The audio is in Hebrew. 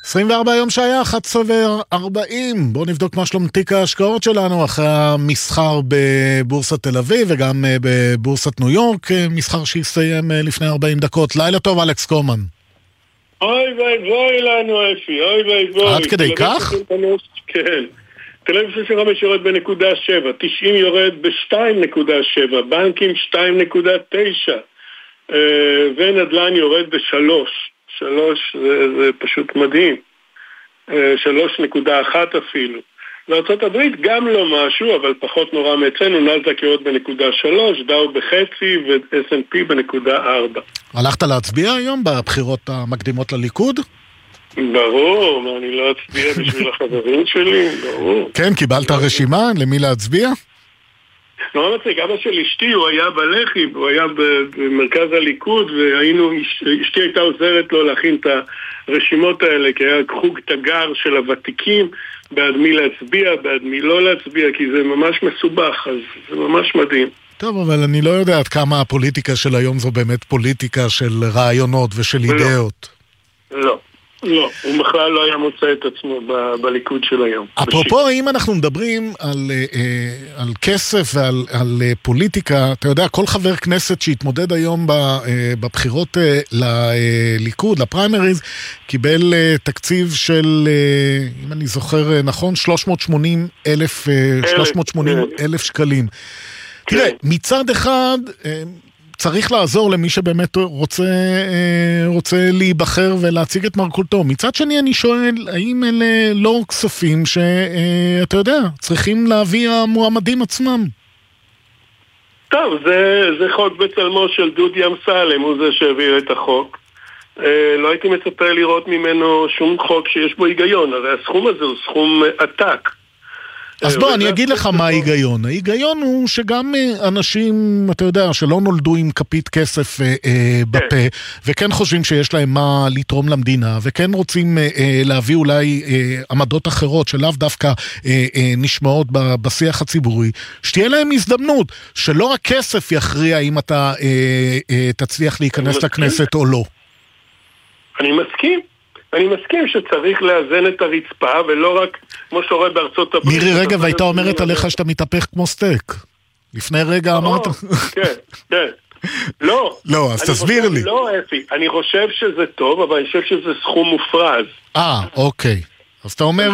24 יום שהיה, 11:40. בואו נבדוק מה שלום תיק ההשקעות שלנו אחרי המסחר בבורסת תל אביב וגם בבורסת ניו יורק, מסחר שהסתיים לפני 40 דקות. לילה טוב, אלכס קומן. אוי ואי לנו אפי, אוי ואי. עד כדי כך? כן. תל אביב 35 יורד בנקודה 7, 90 יורד ב-2.7, בנקים 2.9, ונדל"ן יורד ב-3. 3 זה פשוט מדהים. 3.1 אפילו. בארצות הברית גם לא משהו, אבל פחות נורא מאצלנו, נאסד"ק יורד בנקודה 3, דאו בחצי ו-S&P בנקודה 4. הלכת להצביע היום בבחירות המקדימות לליכוד? ברור, מה אני לא אצביע בשביל החברים שלי? ברור. כן, קיבלת רשימה למי להצביע? לא מצחיק, אבא של אשתי, הוא היה בלח"י, הוא היה במרכז הליכוד, אשתי הייתה עוזרת לו להכין את הרשימות האלה, כי היה חוג תגר של הוותיקים, בעד מי להצביע, בעד מי לא להצביע, כי זה ממש מסובך, אז זה ממש מדהים. טוב, אבל אני לא יודע עד כמה הפוליטיקה של היום זו באמת פוליטיקה של רעיונות ושל אידאות. לא. לא, הוא בכלל לא היה מוצא את עצמו בליכוד של היום. אפרופו, אם אנחנו מדברים על כסף ועל פוליטיקה, אתה יודע, כל חבר כנסת שהתמודד היום בבחירות לליכוד, לפריימריז, קיבל תקציב של, אם אני זוכר נכון, 380,000 שקלים. תראה, מצד אחד צריך לעזור למי שבאמת רוצה להיבחר ולהציג את מרכולתו. מצד שני אני שואל, האם אלה לא כספים שאתה יודע, צריכים להביא המועמדים עצמם? טוב, זה חוק בצלמו של דודי אמסלם, הוא זה שהעביר את החוק. לא הייתי מצפה לראות ממנו שום חוק שיש בו היגיון, הרי הסכום הזה הוא סכום עתק. אז בוא, אני אגיד לך מה ההיגיון. ההיגיון הוא שגם אנשים, אתה יודע, שלא נולדו עם כפית כסף בפה, וכן חושבים שיש להם מה לתרום למדינה, וכן רוצים להביא אולי עמדות אחרות שלאו דווקא נשמעות בשיח הציבורי, שתהיה להם הזדמנות, שלא רק כסף יכריע אם אתה תצליח להיכנס לכנסת או לא. אני מסכים שצריך לאזן את הרצפה, ולא רק כמו שרואה בארצות הברית. מירי רגב הייתה אומרת עליך שאתה מתהפך כמו סטייק. לפני רגע אמרת. כן. לא. לא, אז תסביר לי. לא, אפי. אני חושב שזה טוב, אבל אני חושב שזה סכום מופרז. אוקיי. אז אתה אומר